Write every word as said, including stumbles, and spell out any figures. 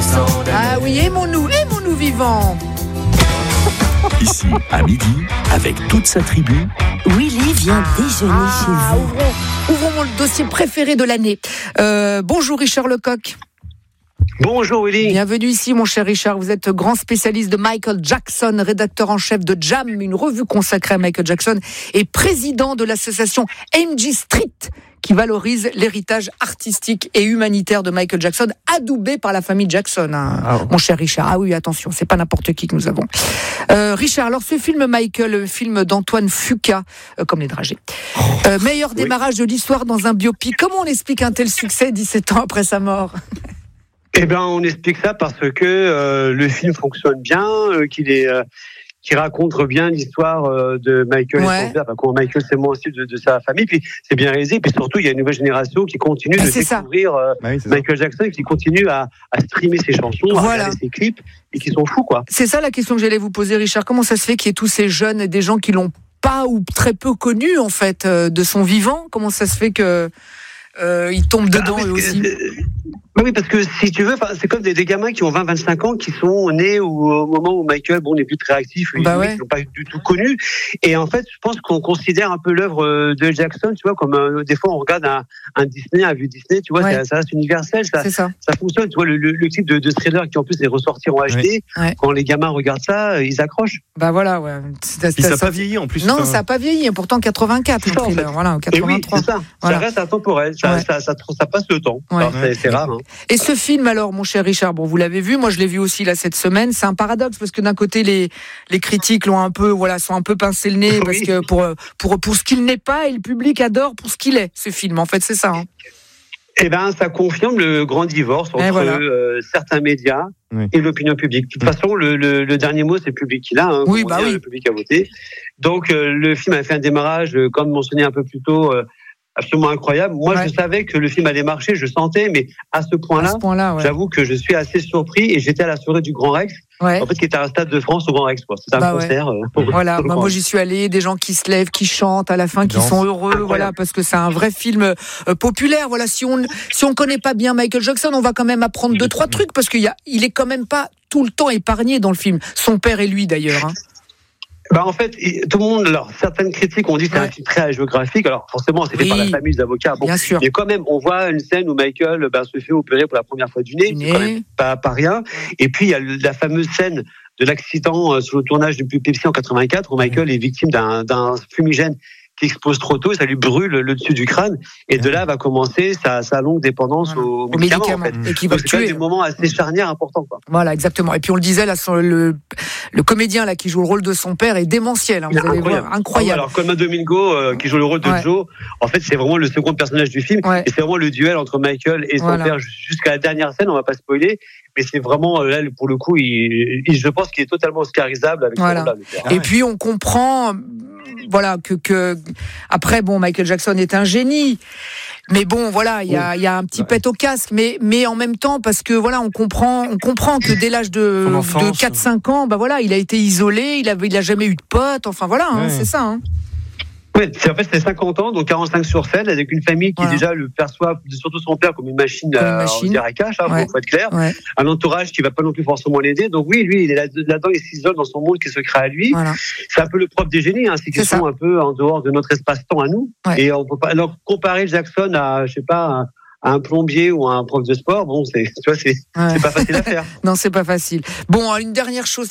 Ah oui, aimons-nous, aimons-nous vivants. Ici, à midi, avec toute sa tribu, Willy vient déjeuner Ah, chez vous. ouvrons, ouvrons mon dossier préféré de l'année. Euh, bonjour Richard Lecoq. Bonjour Willy. Bienvenue ici mon cher Richard, vous êtes grand spécialiste de Michael Jackson, rédacteur en chef de Jam, une revue consacrée à Michael Jackson, et président de l'association M J Street, qui valorise l'héritage artistique et humanitaire de Michael Jackson, adoubé par la famille Jackson, hein, Ah. mon cher Richard. Ah oui, attention, c'est pas n'importe qui que nous avons. Euh, Richard, alors ce film Michael, le film d'Antoine Fuqua, euh, comme les dragées, euh, meilleur démarrage de l'histoire dans un biopic. Comment on explique un tel succès dix-sept ans après sa mort ? Eh bien, on explique ça parce que euh, le film fonctionne bien, euh, qu'il est, euh, qu'il raconte bien l'histoire euh, de Michael Ouais. et son père, enfin, comment Michael s'aimant aussi de, de sa famille. Puis c'est bien réalisé. Puis surtout, il y a une nouvelle génération qui continue Ah, de c'est ça. découvrir euh, Bah oui, c'est Michael Jackson, qui continue à, à streamer ses chansons, à Voilà. regarder ses clips, et qui sont fous, quoi. C'est ça la question que j'allais vous poser, Richard. Comment ça se fait qu'il y ait tous ces jeunes et des gens qui l'ont pas ou très peu connu, en fait, euh, de son vivant ? Comment ça se fait que euh, ils tombent dedans Ah, eux parce que, aussi ? euh, oui, parce que si tu veux, c'est comme des, des gamins qui ont vingt vingt-cinq ans, qui sont nés au, au moment où Michael, bon, n'est plus très actif, Bah ils ouais. ne l'ont pas du tout connu. Et en fait, je pense qu'on considère un peu l'œuvre de Jackson, tu vois, comme un, des fois on regarde un, un Disney, un vieux Disney, tu vois, Ouais. ça, ça reste universel, ça, C'est ça. ça fonctionne. Tu vois, le, le, le clip de, de Thriller qui en plus est ressorti en H D, Ouais. quand les gamins regardent ça, ils accrochent. Bah voilà, ouais. C'est- Puis ça n'a ça- pas vieilli en plus. Non, enfin, ça n'a pas vieilli. Pourtant quatre-vingt-quatre, C'est le ça, en thriller. fait. Voilà, ou Et oui, quatre-vingt-trois. c'est ça. Voilà. Ça reste intemporel, ça, Ouais. ça, ça, ça, ça passe le temps. Ouais. Alors, c'est, c'est rare, hein. Et ce film, alors, mon cher Richard, bon, vous l'avez vu, moi je l'ai vu aussi là cette semaine. C'est un paradoxe parce que d'un côté les les critiques l'ont un peu, voilà, sont un peu pincé le nez parce Oui. que pour pour pour ce qu'il n'est pas et le public adore pour ce qu'il est. Ce film, en fait, c'est ça. Hein. Eh ben, ça confirme le grand divorce entre Et voilà. euh, certains médias Oui. et l'opinion publique. De toute façon, le, le, le dernier mot, c'est le public qui l'a. Hein, Oui, comme on bah dit, oui. Le public a voté. Donc, euh, le film a fait un démarrage, euh, comme mentionné un peu plus tôt, euh, absolument incroyable. Moi, Ouais. je savais que le film allait marcher, je sentais, mais à ce À point-là, ce point-là, ouais. j'avoue que je suis assez surpris et j'étais à la soirée du Grand Rex, Ouais. en fait, qui était un stade de France au Grand Rex, quoi. C'était un Bah ouais. concert. euh, pour- Voilà, pour le moi, Grand moi Rex. j'y suis allée, des gens qui se lèvent, qui chantent à la fin, qui Danse. sont heureux, Incroyable. voilà, parce que c'est un vrai film euh, populaire. Voilà, si on si on connaît pas bien Michael Jackson, on va quand même apprendre deux trois trucs parce qu'il y a, il est quand même pas tout le temps épargné dans le film. Son père et lui d'ailleurs. Hein. Bah en fait, il- tout le monde, alors certaines critiques ont dit que c'est Ouais. un film très géographique. Alors forcément, c'est fait Oui. par la famille des avocats. Bon, Bien sûr. mais quand même, on voit une scène où Michael ben, se fait opérer pour la première fois du nez. Du C'est quand nez. même pas, pas rien. Et puis il y a le- la fameuse scène de l'accident euh, sur le tournage du Pepsi en quatre-vingt-quatre où Michael est victime d'un, d'un fumigène qui explose trop tôt, ça lui brûle le dessus du crâne. Et de là va commencer sa, sa longue dépendance Voilà. aux, Aux médicaments. médicaments. En fait. Et qui va Donc le c'est quand même tuer. des moments assez charnières importants, quoi. Voilà, exactement. Et puis on le disait là, son- le le comédien là qui joue le rôle de son père est démentiel. Hein, Il vous est allez incroyable. voir, incroyable. Alors, Colman Domingo, euh, qui joue le rôle de Ouais. Joe, en fait, c'est vraiment le second personnage du film. Ouais. Et c'est vraiment le duel entre Michael et son Voilà. père jusqu'à la dernière scène. On va pas spoiler. Mais c'est vraiment, là, pour le coup, il, il- je pense qu'il est totalement oscarisable avec Voilà. ce rôle-là, le père. Ah Et ouais. puis on comprend, euh, voilà, que, que après bon, Michael Jackson est un génie, mais bon, voilà, il y a, il y a un petit pet au casque, mais mais en même temps parce que voilà, on comprend, on comprend que dès l'âge de, Son enfance. de quatre cinq ans, bah voilà, il a été isolé, il avait, il a jamais eu de potes, enfin voilà, hein, Ouais. c'est ça. Hein. Ouais, c'est, en fait, c'est cinquante ans, donc quarante-cinq sur scène, avec une famille qui Voilà. déjà le perçoit, surtout son père, comme une machine, Comme une à, machine. on dirait à cash, hein, Ouais. faut, faut être clair. Ouais, Un entourage qui va pas non plus forcément l'aider. Donc oui, lui, il est là- là-dedans, il s'isole dans son monde qui se crée à lui. voilà. C'est un peu le propre des génies, hein, c'est qu'ils C'est ça. sont un peu en dehors de notre espace-temps à nous. Ouais. Et on peut pas alors comparer Jackson à, je sais pas, à à un plombier ou à un prof de sport. Bon, c'est, tu vois, c'est, Ouais. c'est pas facile à faire. Non, c'est pas facile. Bon, une dernière chose.